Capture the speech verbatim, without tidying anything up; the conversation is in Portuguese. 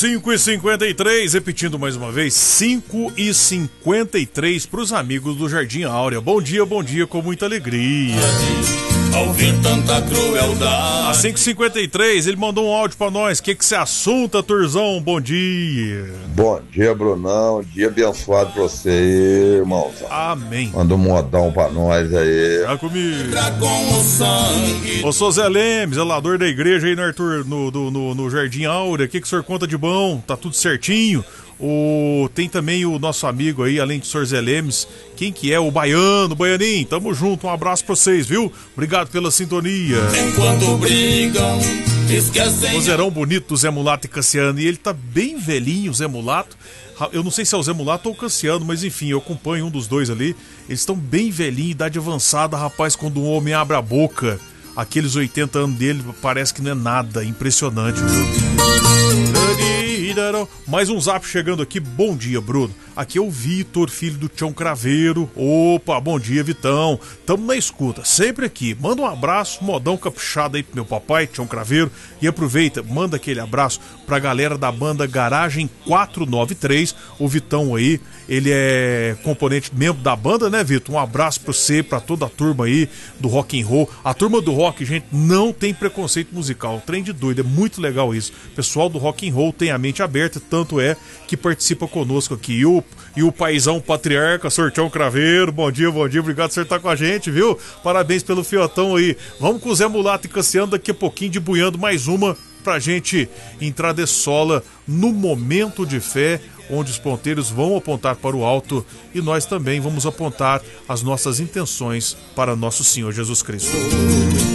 cinco e cinquenta e três, repetindo mais uma vez, cinco e cinquenta e três para os amigos do Jardim Áurea. Bom dia, bom dia, com muita alegria. Ouvir tanta crueldade. Às cinco e cinquenta e três, ele mandou um áudio pra nós. O que que você assunta, Turzão? Bom dia. Bom dia, Brunão. Dia abençoado pra você aí, irmão. Amém. Manda um modão pra nós aí. Tá comigo. Com o sangue. Ô, sou Zé Leme, zelador da igreja aí no, Arthur, no, do, no, no Jardim Áurea. O que que o senhor conta de bom? Tá tudo certinho? O, tem também o nosso amigo aí, além de senhor Zé Lemes, quem que é? O Baiano, Baianinho, tamo junto, um abraço pra vocês, viu? Obrigado pela sintonia. Enquanto brigam, esquecem. O Zerão bonito, Zé Mulato e Cassiano, e ele tá bem velhinho, o Zé Mulato. Eu não sei se é o Zé Mulato ou o Cassiano, mas enfim, eu acompanho um dos dois ali. Eles estão bem velhinhos, idade avançada, rapaz, quando um homem abre a boca, aqueles oitenta anos dele, parece que não é nada, impressionante, viu? Mais um zap chegando aqui. Bom dia, Bruno. Aqui é o Vitor, filho do Tião Craveiro. Opa, bom dia, Vitão. Tamo na escuta, sempre aqui. Manda um abraço, modão caprichado aí pro meu papai, Tião Craveiro. E aproveita, manda aquele abraço pra galera da banda Garagem quatrocentos e noventa e três. O Vitão aí, ele é componente, membro da banda, né, Vitor? Um abraço pra você, pra toda a turma aí do rock and roll. A turma do rock, gente, não tem preconceito musical. Trem de doido, é muito legal isso. O pessoal do rock and roll tem a mente aberta, tanto é que participa conosco aqui. E o, e o paizão patriarca, Sortão Craveiro, bom dia, bom dia, obrigado por você estar com a gente, viu? Parabéns pelo fiotão aí. Vamos com o Zé Mulato e Cassiano daqui a pouquinho, debuiando mais uma pra gente entrar de sola no momento de fé, onde os ponteiros vão apontar para o alto e nós também vamos apontar as nossas intenções para nosso Senhor Jesus Cristo.